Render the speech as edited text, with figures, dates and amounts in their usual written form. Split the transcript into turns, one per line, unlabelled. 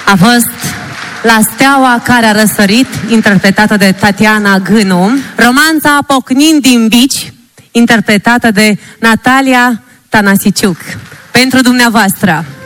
A fost La steaua care a răsărit, interpretată de Tatiana Gânu, romanța Pocnind din bici, interpretată de Natalia Tanasiciuc. Pentru dumneavoastră.